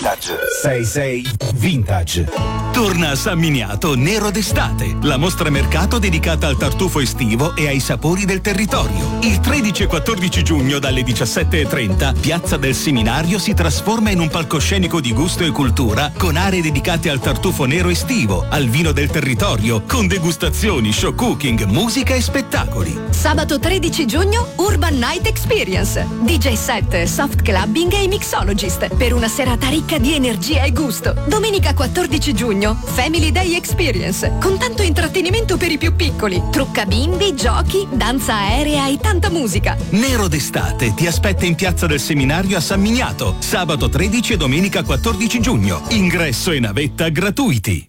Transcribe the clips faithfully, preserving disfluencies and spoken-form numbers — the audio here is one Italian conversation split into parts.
Vintage. sei sei Vintage. Torna a San Miniato Nero d'estate, la mostra mercato dedicata al tartufo estivo e ai sapori del territorio. Il tredici e quattordici giugno dalle diciassette e trenta, Piazza del Seminario si trasforma in un palcoscenico di gusto e cultura con aree dedicate al tartufo nero estivo, al vino del territorio, con degustazioni, show cooking, musica e spettacoli. Sabato tredici giugno Urban Night Experience, D J set, soft clubbing e mixologist per una serata ricca di energia e gusto. Domenica quattordici giugno Family Day Experience con tanto intrattenimento per i più piccoli, trucca bimbi, giochi, danza aerea e tanta musica. Nero d'estate ti aspetta in Piazza del Seminario a San Miniato, sabato tredici e domenica quattordici giugno. Ingresso e navetta gratuiti.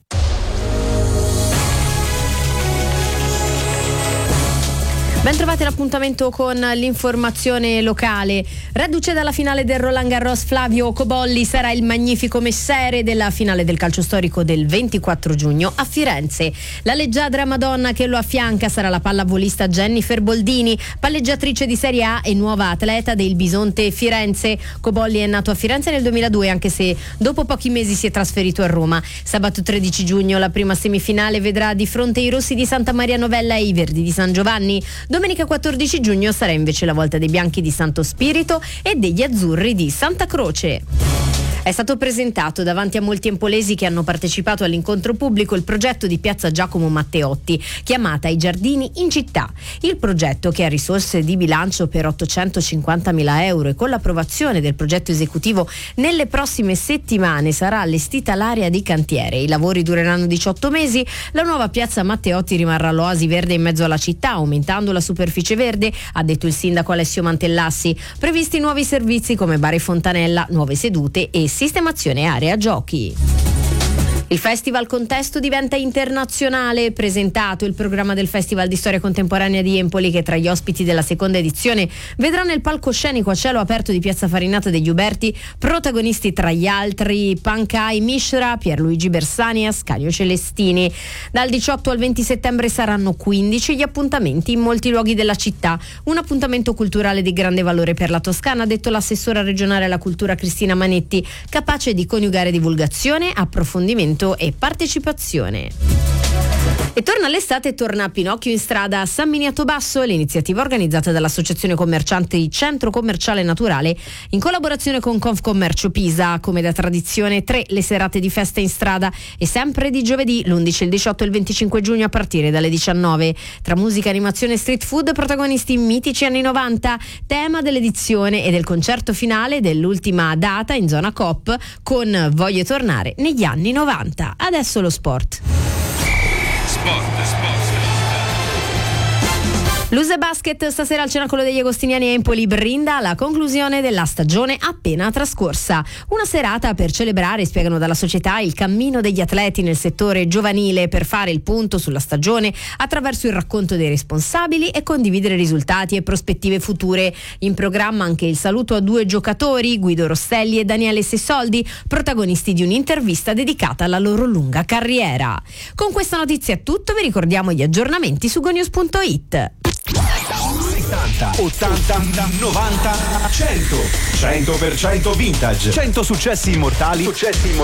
Ben trovate l'appuntamento con l'informazione locale. Reduce dalla finale del Roland Garros, Flavio Cobolli sarà il magnifico messere della finale del calcio storico del ventiquattro giugno a Firenze. La leggiadra Madonna che lo affianca sarà la pallavolista Jennifer Boldini, palleggiatrice di Serie A e nuova atleta del Bisonte Firenze. Cobolli è nato a Firenze nel duemiladue, anche se dopo pochi mesi si è trasferito a Roma. Sabato tredici giugno la prima semifinale vedrà di fronte i rossi di Santa Maria Novella e i verdi di San Giovanni. Domenica quattordici giugno sarà invece la volta dei bianchi di Santo Spirito e degli azzurri di Santa Croce. È stato presentato davanti a molti empolesi che hanno partecipato all'incontro pubblico il progetto di Piazza Giacomo Matteotti, chiamata I Giardini in Città. Il progetto, che ha risorse di bilancio per ottocentocinquantamila euro e con l'approvazione del progetto esecutivo nelle prossime settimane sarà allestita l'area di cantiere. I lavori dureranno diciotto mesi. La nuova Piazza Matteotti rimarrà l'oasi verde in mezzo alla città, aumentando la superficie verde, ha detto il sindaco Alessio Mantellassi. Previsti nuovi servizi come bar e fontanella, nuove sedute e sistemazione area giochi. Il Festival Contesto diventa internazionale. Presentato il programma del Festival di Storia Contemporanea di Empoli, che tra gli ospiti della seconda edizione vedrà nel palcoscenico a cielo aperto di Piazza Farinata degli Uberti protagonisti tra gli altri Pancai Mishra, Pierluigi Bersani e Ascanio Celestini. Dal diciotto al venti settembre saranno quindici gli appuntamenti in molti luoghi della città. Un appuntamento culturale di grande valore per la Toscana, ha detto l'assessora regionale alla cultura Cristina Manetti, capace di coniugare divulgazione, approfondimento e partecipazione. E torna l'estate e torna Pinocchio in strada a San Miniato Basso, l'iniziativa organizzata dall'Associazione Commercianti Centro Commerciale Naturale in collaborazione con Confcommercio Pisa. Come da tradizione, tre le serate di festa in strada e sempre di giovedì, l'undici, il diciotto e il venticinque giugno a partire dalle diciannove. Tra musica, animazione e street food, protagonisti mitici anni novanta, tema dell'edizione e del concerto finale dell'ultima data in zona Coop con Voglio tornare negli anni novanta. Adesso lo sport. Sport, sport. Luse Basket stasera al Cenacolo degli Agostiniani a Empoli brinda la conclusione della stagione appena trascorsa. Una serata per celebrare, spiegano dalla società, il cammino degli atleti nel settore giovanile per fare il punto sulla stagione attraverso il racconto dei responsabili e condividere risultati e prospettive future. In programma anche il saluto a due giocatori, Guido Rosselli e Daniele Sessoldi, protagonisti di un'intervista dedicata alla loro lunga carriera. Con questa notizia è tutto, vi ricordiamo gli aggiornamenti su gonews punto it. settanta, ottanta, novanta, cento. cento per cento vintage. cento successi immortali. Successi immortali.